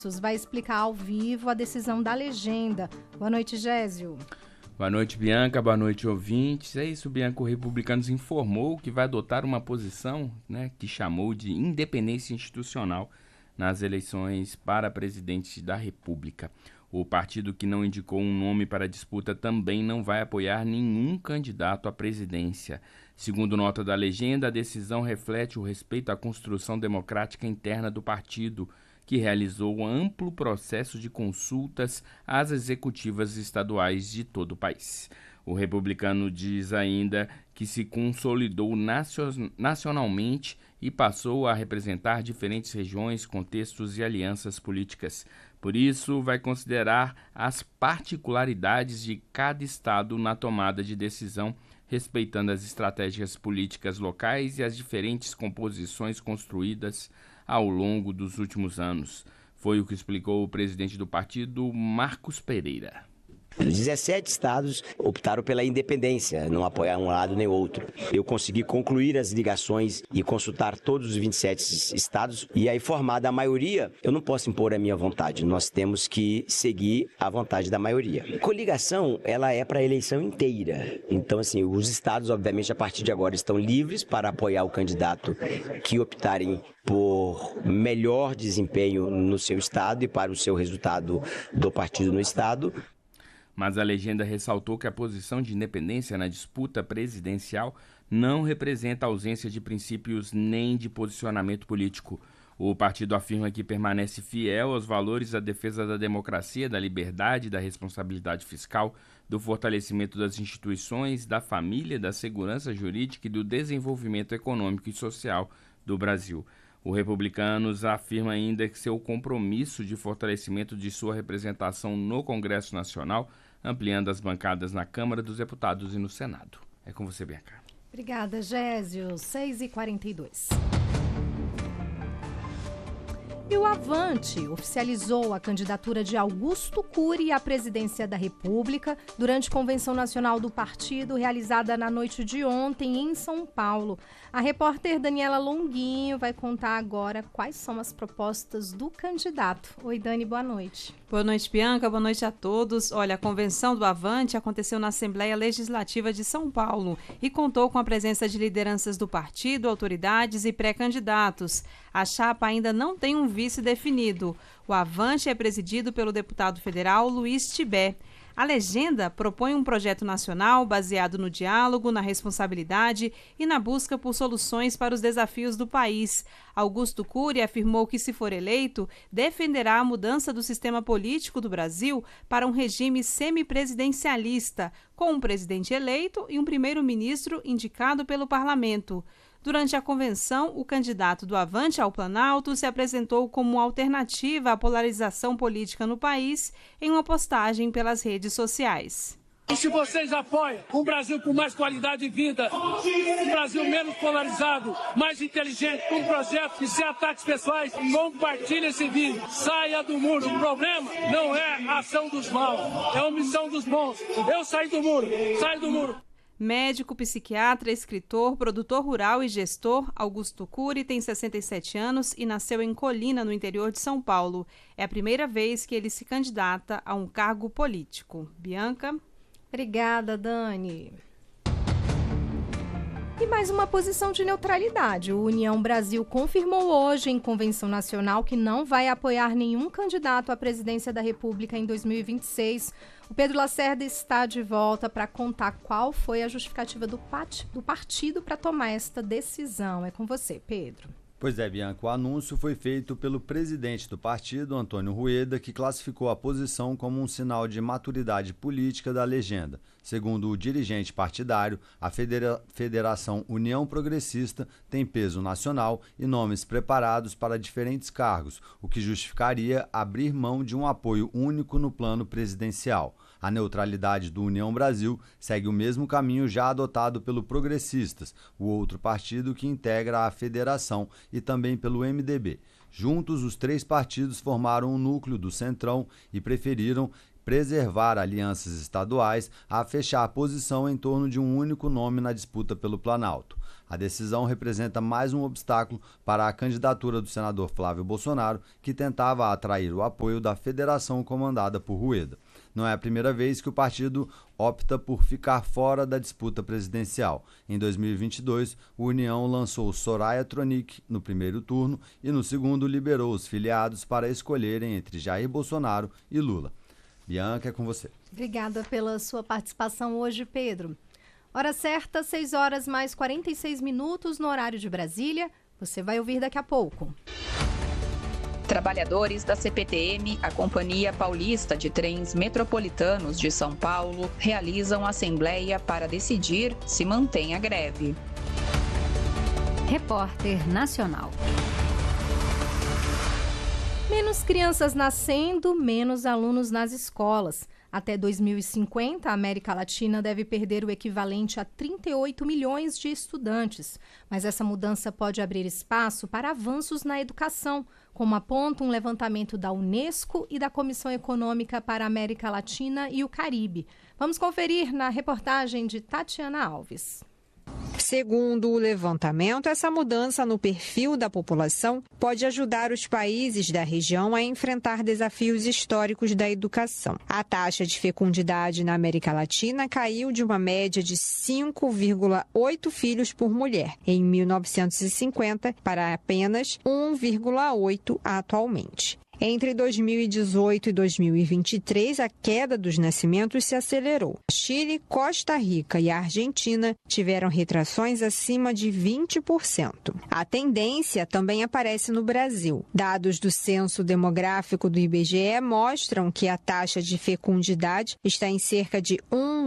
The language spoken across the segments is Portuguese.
vai explicar ao vivo a decisão da legenda. Boa noite, Gésio. Boa noite, Bianca. Boa noite, ouvintes. É isso, Bianca. O Republicanos informou que vai adotar uma posição, que chamou de independência institucional nas eleições para presidente da República. O partido que não indicou um nome para a disputa também não vai apoiar nenhum candidato à presidência. Segundo nota da legenda, a decisão reflete o respeito à construção democrática interna do partido, que realizou um amplo processo de consultas às executivas estaduais de todo o país. O republicano diz ainda que se consolidou nacionalmente e passou a representar diferentes regiões, contextos e alianças políticas. Por isso, vai considerar as particularidades de cada estado na tomada de decisão, respeitando as estratégias políticas locais e as diferentes composições construídas ao longo dos últimos anos. Foi o que explicou o presidente do partido, Marcos Pereira. 17 estados optaram pela independência, não apoiar um lado nem outro. Eu consegui concluir as ligações e consultar todos os 27 estados e aí formada a maioria, eu não posso impor a minha vontade, nós temos que seguir a vontade da maioria. Coligação, ela é para a eleição inteira, então assim, os estados obviamente a partir de agora estão livres para apoiar o candidato que optarem por melhor desempenho no seu estado e para o seu resultado do partido no estado. Mas a legenda ressaltou que a posição de independência na disputa presidencial não representa ausência de princípios nem de posicionamento político. O partido afirma que permanece fiel aos valores da defesa da democracia, da liberdade, da responsabilidade fiscal, do fortalecimento das instituições, da família, da segurança jurídica e do desenvolvimento econômico e social do Brasil. O Republicanos afirma ainda que seu compromisso de fortalecimento de sua representação no Congresso Nacional, ampliando as bancadas na Câmara dos Deputados e no Senado. É com você, Bianca. Obrigada, Gésio. 6h42. E o Avante oficializou a candidatura de Augusto Cury à presidência da República durante convenção nacional do partido realizada na noite de ontem em São Paulo. A repórter Daniela Longuinho vai contar agora quais são as propostas do candidato. Oi, Dani, boa noite. Boa noite, Bianca. Boa noite a todos. Olha, a convenção do Avante aconteceu na Assembleia Legislativa de São Paulo e contou com a presença de lideranças do partido, autoridades e pré-candidatos. A chapa ainda não tem um vice definido. O Avante é presidido pelo deputado federal Luiz Tibé. A legenda propõe um projeto nacional baseado no diálogo, na responsabilidade e na busca por soluções para os desafios do país. Augusto Cury afirmou que, se for eleito, defenderá a mudança do sistema político do Brasil para um regime semipresidencialista, com um presidente eleito e um primeiro-ministro indicado pelo parlamento. Durante a convenção, o candidato do Avante ao Planalto se apresentou como alternativa à polarização política no país em uma postagem pelas redes sociais. E se vocês apoiam um Brasil com mais qualidade de vida, um Brasil menos polarizado, mais inteligente, com um projeto sem ataques pessoais, compartilhe esse vídeo, saia do muro. O problema não é a ação dos maus, é a omissão dos bons. Eu saí do muro, saio do muro. Médico, psiquiatra, escritor, produtor rural e gestor, Augusto Cury tem 67 anos e nasceu em Colina, no interior de São Paulo. É a primeira vez que ele se candidata a um cargo político. Bianca? Obrigada, Dani. E mais uma posição de neutralidade. O União Brasil confirmou hoje em convenção nacional que não vai apoiar nenhum candidato à presidência da República em 2026. O Pedro Lacerda está de volta para contar qual foi a justificativa do partido para tomar esta decisão. É com você, Pedro. Pois é, Bianca, o anúncio foi feito pelo presidente do partido, Antônio Rueda, que classificou a posição como um sinal de maturidade política da legenda. Segundo o dirigente partidário, a Federação União Progressista tem peso nacional e nomes preparados para diferentes cargos, o que justificaria abrir mão de um apoio único no plano presidencial. A neutralidade do União Brasil segue o mesmo caminho já adotado pelo Progressistas, o outro partido que integra a federação, e também pelo MDB. Juntos, os três partidos formaram um núcleo do Centrão e preferiram preservar alianças estaduais a fechar a posição em torno de um único nome na disputa pelo Planalto. A decisão representa mais um obstáculo para a candidatura do senador Flávio Bolsonaro, que tentava atrair o apoio da federação comandada por Rueda. Não é a primeira vez que o partido opta por ficar fora da disputa presidencial. Em 2022, o União lançou Soraya Tronic no primeiro turno e no segundo liberou os filiados para escolherem entre Jair Bolsonaro e Lula. Bianca, é com você. Obrigada pela sua participação hoje, Pedro. Hora certa, 6 horas mais 46 minutos no horário de Brasília. Você vai ouvir daqui a pouco. Trabalhadores da CPTM, a Companhia Paulista de Trens Metropolitanos de São Paulo, realizam assembleia para decidir se mantém a greve. Repórter Nacional. Menos crianças nascendo, menos alunos nas escolas. Até 2050, a América Latina deve perder o equivalente a 38 milhões de estudantes. Mas essa mudança pode abrir espaço para avanços na educação, como aponta um levantamento da Unesco e da Comissão Econômica para a América Latina e o Caribe. Vamos conferir na reportagem de Tatiana Alves. Segundo o levantamento, essa mudança no perfil da população pode ajudar os países da região a enfrentar desafios históricos da educação. A taxa de fecundidade na América Latina caiu de uma média de 5,8 filhos por mulher em 1950 para apenas 1,8 atualmente. Entre 2018 e 2023, a queda dos nascimentos se acelerou. Chile, Costa Rica e a Argentina tiveram retrações acima de 20%. A tendência também aparece no Brasil. Dados do Censo Demográfico do IBGE mostram que a taxa de fecundidade está em cerca de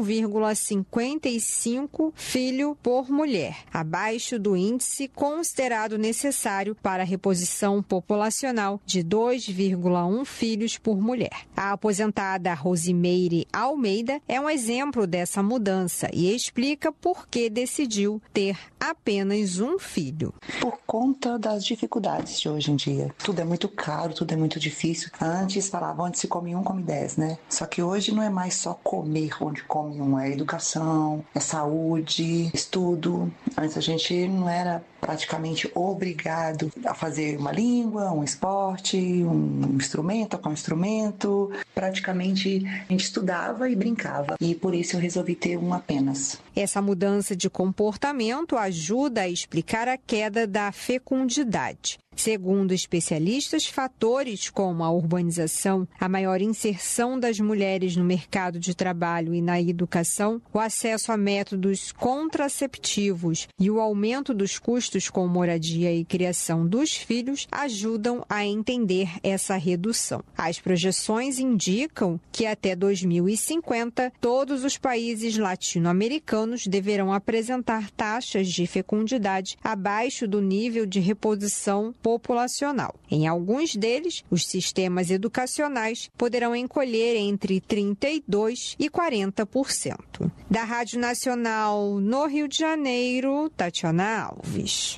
1,55 filho por mulher, abaixo do índice considerado necessário para a reposição populacional de 2,1 filhos por mulher. A aposentada Rosimeire Almeida é um exemplo dessa mudança e explica por que decidiu ter apenas um filho. Por conta das dificuldades de hoje em dia. Tudo é muito caro, tudo é muito difícil. Antes falavam, onde se come um, come 10, né? Só que hoje não é mais só comer onde come um, é educação, é saúde, estudo. Antes a gente não era praticamente obrigado a fazer uma língua, um esporte, um instrumento, tocar um instrumento. Praticamente a gente estudava e brincava. E por isso eu resolvi ter um apenas. Essa mudança de comportamento ajuda a explicar a queda da fecundidade. Segundo especialistas, fatores como a urbanização, a maior inserção das mulheres no mercado de trabalho e na educação, o acesso a métodos contraceptivos e o aumento dos custos com moradia e criação dos filhos ajudam a entender essa redução. As projeções indicam que até 2050, todos os países latino-americanos deverão apresentar taxas de fecundidade abaixo do nível de reposição populacional. Em alguns deles, os sistemas educacionais poderão encolher entre 32% e 40%. Da Rádio Nacional no Rio de Janeiro, Tatiana Alves.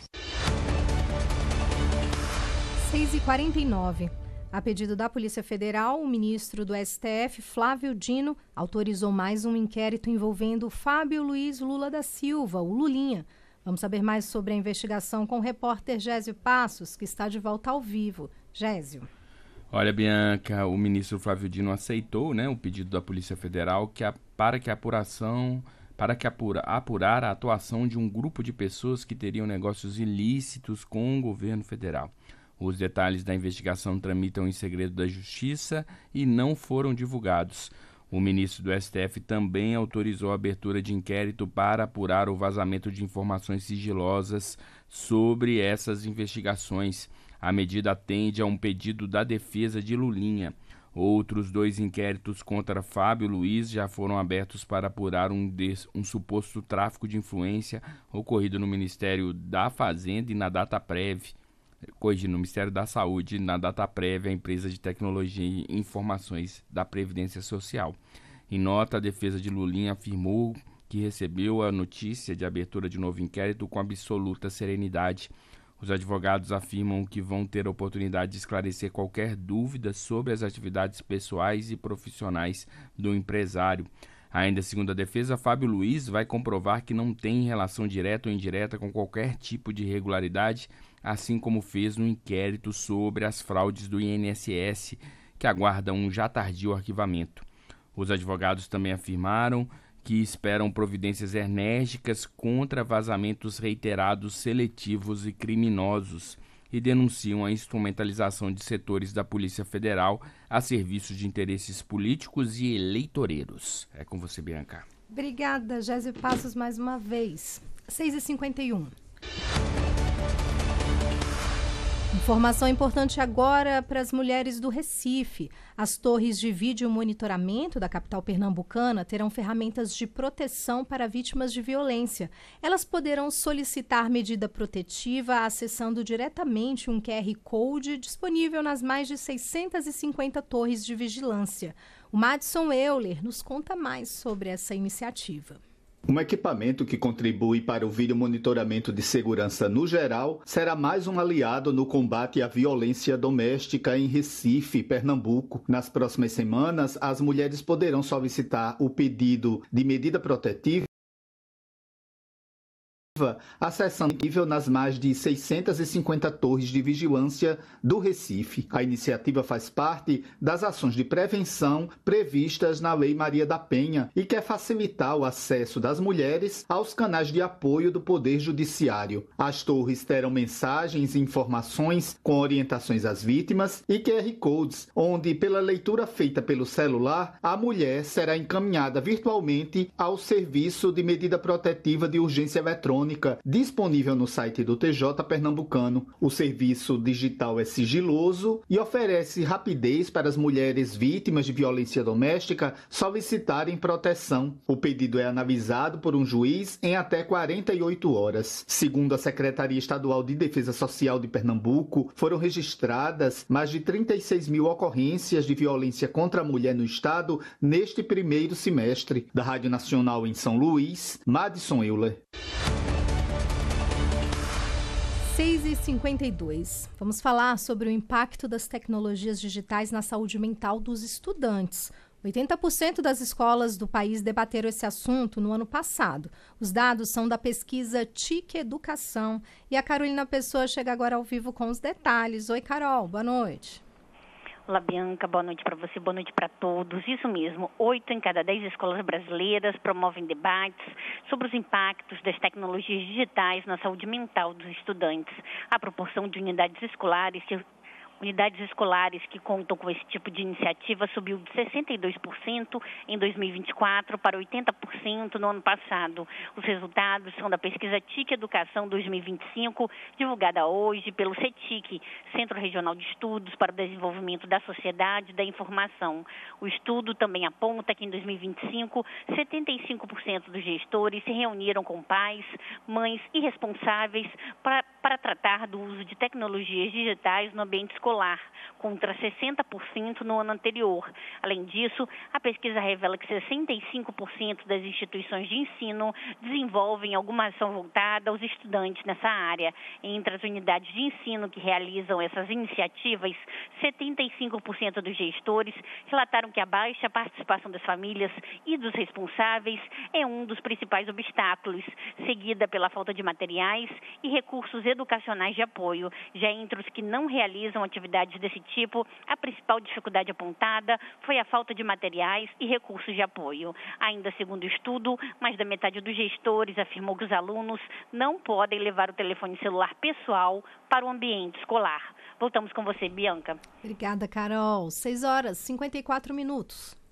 6h49. A pedido da Polícia Federal, o ministro do STF, Flávio Dino, autorizou mais um inquérito envolvendo Fábio Luiz Lula da Silva, o Lulinha. Vamos saber mais sobre a investigação com o repórter Gésio Passos, que está de volta ao vivo. Gésio. Olha, Bianca, o ministro Flávio Dino aceitou, o pedido da Polícia Federal para apurar a atuação de um grupo de pessoas que teriam negócios ilícitos com o governo federal. Os detalhes da investigação tramitam em segredo da Justiça e não foram divulgados. O ministro do STF também autorizou a abertura de inquérito para apurar o vazamento de informações sigilosas sobre essas investigações. A medida atende a um pedido da defesa de Lulinha. Outros 2 inquéritos contra Fábio Luiz já foram abertos para apurar um suposto tráfico de influência ocorrido no Ministério da Fazenda e na Dataprev. No Ministério da Saúde, na Dataprev, a empresa de tecnologia e informações da Previdência Social. Em nota, a defesa de Lulinha afirmou que recebeu a notícia de abertura de novo inquérito com absoluta serenidade. Os advogados afirmam que vão ter a oportunidade de esclarecer qualquer dúvida sobre as atividades pessoais e profissionais do empresário. Ainda segundo a defesa, Fábio Luiz vai comprovar que não tem relação direta ou indireta com qualquer tipo de irregularidade, assim como fez no inquérito sobre as fraudes do INSS, que aguarda um já tardio arquivamento. Os advogados também afirmaram que esperam providências enérgicas contra vazamentos reiterados, seletivos e criminosos e denunciam a instrumentalização de setores da Polícia Federal a serviço de interesses políticos e eleitoreiros. É com você, Bianca. Obrigada, Gési Passos, mais uma vez. 6h51. Informação importante agora para as mulheres do Recife. As torres de vídeo monitoramento da capital pernambucana terão ferramentas de proteção para vítimas de violência. Elas poderão solicitar medida protetiva acessando diretamente um QR Code disponível nas mais de 650 torres de vigilância. O Madison Euler nos conta mais sobre essa iniciativa. Um equipamento que contribui para o videomonitoramento de segurança no geral será mais um aliado no combate à violência doméstica em Recife, Pernambuco. Nas próximas semanas, as mulheres poderão solicitar o pedido de medida protetiva acessando nível nas mais de 650 torres de vigilância do Recife. A iniciativa faz parte das ações de prevenção previstas na Lei Maria da Penha e quer facilitar o acesso das mulheres aos canais de apoio do Poder Judiciário. As torres terão mensagens e informações com orientações às vítimas e QR Codes, onde, pela leitura feita pelo celular, a mulher será encaminhada virtualmente ao Serviço de Medida Protetiva de Urgência Eletrônica, disponível no site do TJ Pernambucano. O serviço digital é sigiloso e oferece rapidez para as mulheres vítimas de violência doméstica solicitarem proteção. O pedido é analisado por um juiz em até 48 horas. Segundo a Secretaria Estadual de Defesa Social de Pernambuco, foram registradas mais de 36 mil ocorrências de violência contra a mulher no estado neste primeiro semestre. Da Rádio Nacional em São Luís, Madison Euler. 6h52. Vamos falar sobre o impacto das tecnologias digitais na saúde mental dos estudantes. 80% das escolas do país debateram esse assunto no ano passado. Os dados são da pesquisa TIC Educação. E a Carolina Pessoa chega agora ao vivo com os detalhes. Oi, Carol, boa noite. Olá, Bianca, boa noite para você, boa noite para todos. Isso mesmo, 8 em cada 10 escolas brasileiras promovem debates sobre os impactos das tecnologias digitais na saúde mental dos estudantes. A proporção de unidades escolares que contam com esse tipo de iniciativa subiu de 62% em 2024 para 80% no ano passado. Os resultados são da pesquisa TIC Educação 2025, divulgada hoje pelo CETIC, Centro Regional de Estudos para o Desenvolvimento da Sociedade e da Informação. O estudo também aponta que em 2025, 75% dos gestores se reuniram com pais, mães e responsáveis para tratar do uso de tecnologias digitais no ambiente escolar, contra 60% no ano anterior. Além disso, a pesquisa revela que 65% das instituições de ensino desenvolvem alguma ação voltada aos estudantes nessa área. Entre as unidades de ensino que realizam essas iniciativas, 75% dos gestores relataram que a baixa participação das famílias e dos responsáveis é um dos principais obstáculos, seguida pela falta de materiais e recursos educacionais de apoio. Já entre os que não realizam atividades desse tipo, a principal dificuldade apontada foi a falta de materiais e recursos de apoio. Ainda segundo o estudo, mais da metade dos gestores afirmou que os alunos não podem levar o telefone celular pessoal para o ambiente escolar. Voltamos com você, Bianca. Obrigada, Carol. 6h54.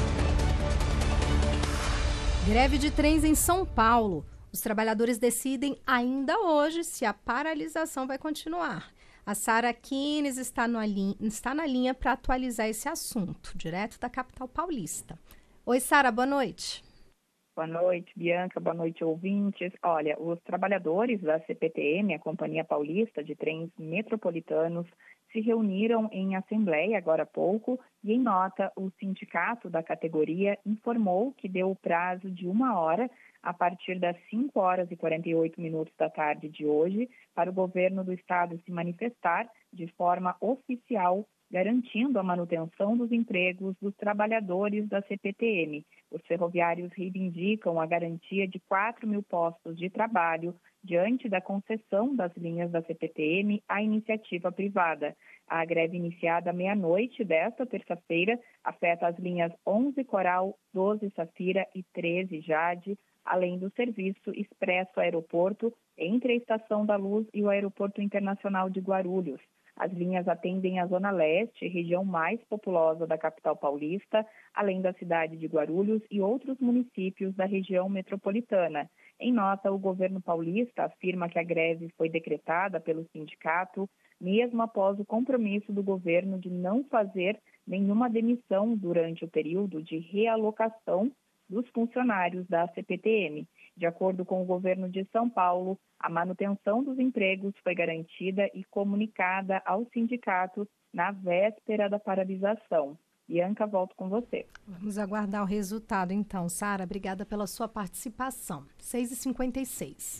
Greve de trens em São Paulo. Os trabalhadores decidem ainda hoje se a paralisação vai continuar. A Sara Kines está na linha para atualizar esse assunto, direto da capital paulista. Oi, Sara, boa noite. Boa noite, Bianca, boa noite, ouvintes. Olha, os trabalhadores da CPTM, a Companhia Paulista de Trens Metropolitanos, se reuniram em assembleia agora há pouco e, em nota, o sindicato da categoria informou que deu o prazo de 1 hora a partir das 5h48 da tarde de hoje para o governo do estado se manifestar de forma oficial, garantindo a manutenção dos empregos dos trabalhadores da CPTM. Os ferroviários reivindicam a garantia de 4 mil postos de trabalho diante da concessão das linhas da CPTM à iniciativa privada. A greve iniciada à meia-noite desta terça-feira afeta as linhas 11 Coral, 12 Safira e 13 Jade, além do serviço expresso aeroporto entre a Estação da Luz e o Aeroporto Internacional de Guarulhos. As linhas atendem a Zona Leste, região mais populosa da capital paulista, além da cidade de Guarulhos e outros municípios da região metropolitana. Em nota, o governo paulista afirma que a greve foi decretada pelo sindicato, mesmo após o compromisso do governo de não fazer nenhuma demissão durante o período de realocação dos funcionários da CPTM. De acordo com o governo de São Paulo, a manutenção dos empregos foi garantida e comunicada ao sindicato na véspera da paralisação. Bianca, volto com você. Vamos aguardar o resultado então. Sara, obrigada pela sua participação. 6h56.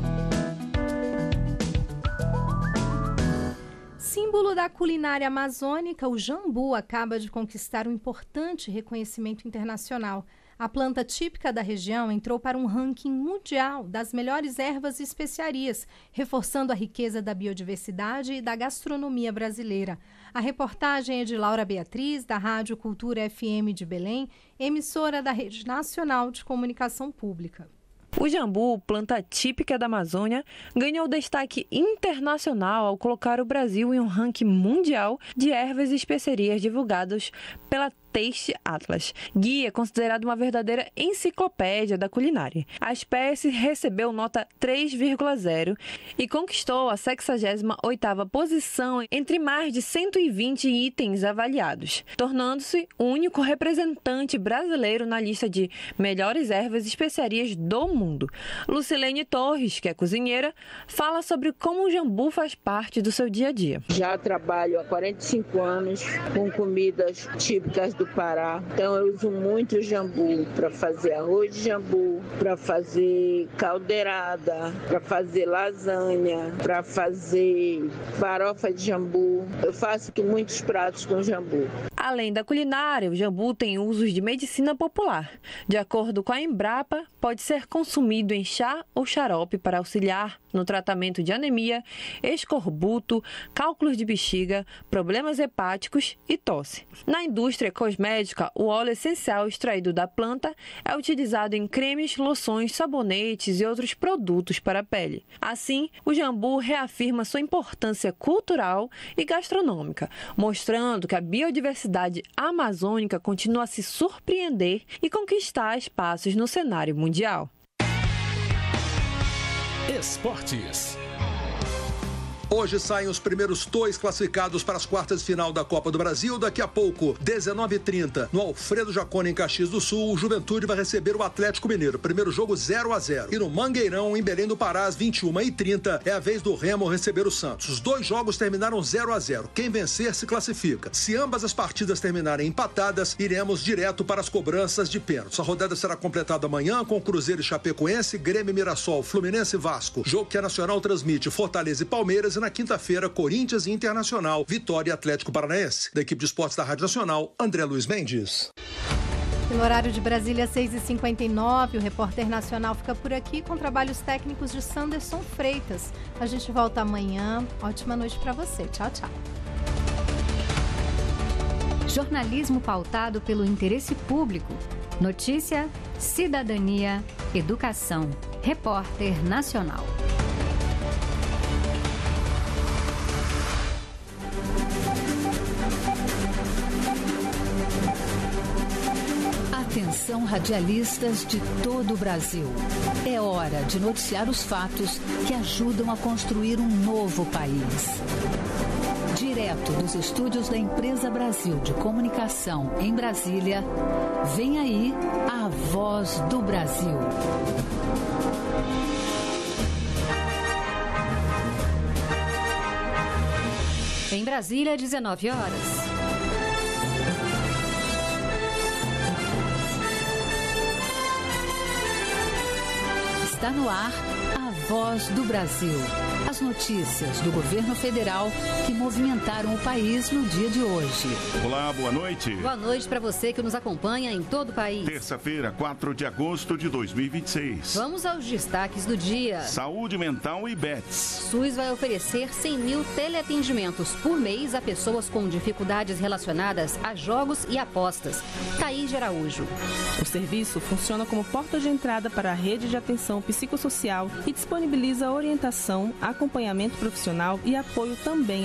Símbolo da culinária amazônica, o jambu acaba de conquistar um importante reconhecimento internacional. A planta típica da região entrou para um ranking mundial das melhores ervas e especiarias, reforçando a riqueza da biodiversidade e da gastronomia brasileira. A reportagem é de Laura Beatriz, da Rádio Cultura FM de Belém, emissora da Rede Nacional de Comunicação Pública. O jambu, planta típica da Amazônia, ganhou destaque internacional ao colocar o Brasil em um ranking mundial de ervas e especiarias divulgados pela Taste Atlas, guia considerado uma verdadeira enciclopédia da culinária. A espécie recebeu nota 3,0 e conquistou a 68ª posição entre mais de 120 itens avaliados, tornando-se o único representante brasileiro na lista de melhores ervas e especiarias do mundo. Lucilene Torres, que é cozinheira, fala sobre como o jambu faz parte do seu dia a dia. Já trabalho há 45 anos com comidas típicas do Pará, então eu uso muito jambu para fazer arroz de jambu, para fazer caldeirada, para fazer lasanha, para fazer farofa de jambu. Eu faço muitos pratos com jambu. Além da culinária, o jambu tem usos de medicina popular. De acordo com a Embrapa, pode ser consumido em chá ou xarope para auxiliar no tratamento de anemia, escorbuto, cálculos de bexiga, problemas hepáticos e tosse. Na indústria cosmética, o óleo essencial extraído da planta é utilizado em cremes, loções, sabonetes e outros produtos para a pele. Assim, o jambu reafirma sua importância cultural e gastronômica, mostrando que a biodiversidade amazônica continua a se surpreender e conquistar espaços no cenário mundial. Esportes. Hoje saem os primeiros 2 classificados para as quartas de final da Copa do Brasil. Daqui a pouco, 19h30, no Alfredo Jaconi, em Caxias do Sul, o Juventude vai receber o Atlético Mineiro. Primeiro jogo 0-0. E no Mangueirão, em Belém do Pará, às 21h30, é a vez do Remo receber o Santos. Os 2 jogos terminaram 0-0. Quem vencer se classifica. Se ambas as partidas terminarem empatadas, iremos direto para as cobranças de pênaltis. A rodada será completada amanhã com Cruzeiro e Chapecoense, Grêmio e Mirassol, Fluminense e Vasco. Jogo que a Nacional transmite Fortaleza e Palmeiras. E na quinta-feira, Corinthians e Internacional, Vitória e Atlético Paranaense. Da equipe de esportes da Rádio Nacional, André Luiz Mendes. Pelo horário de Brasília, 6h59, o Repórter Nacional fica por aqui com trabalhos técnicos de Sanderson Freitas. A gente volta amanhã. Ótima noite para você. Tchau, tchau. Jornalismo pautado pelo interesse público. Notícia, cidadania, educação. Repórter Nacional. Atenção, radialistas de todo o Brasil. É hora de noticiar os fatos que ajudam a construir um novo país. Direto dos estúdios da Empresa Brasil de Comunicação em Brasília, vem aí a Voz do Brasil. Em Brasília, 19 horas. Está no ar a Voz do Brasil. As notícias do governo federal que movimentaram o país no dia de hoje. Olá, boa noite. Boa noite para você que nos acompanha em todo o país. Terça-feira, 4 de agosto de 2026. Vamos aos destaques do dia. Saúde mental e bets. SUS vai oferecer 100 mil teleatendimentos por mês a pessoas com dificuldades relacionadas a jogos e apostas. Thaís de Araújo. O serviço funciona como porta de entrada para a rede de atenção psicossocial e disponibiliza orientação, acompanhamento profissional e apoio também